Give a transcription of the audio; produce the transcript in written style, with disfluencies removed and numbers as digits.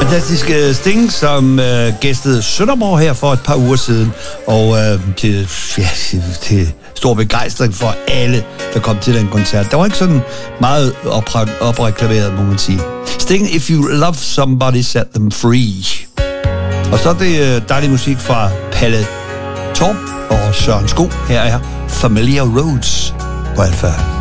Fantastiske Sting, som gæstede Sønderborg her for et par uger siden, og til stor begejstring for alle, der kom til den koncert. Der var ikke sådan meget opreklameret, må man sige. Sting, If You Love Somebody, Set Them Free. Og så er det dejlig musik fra Palle Torp og Søren Sko. Her er Familiar Roads på Alfa.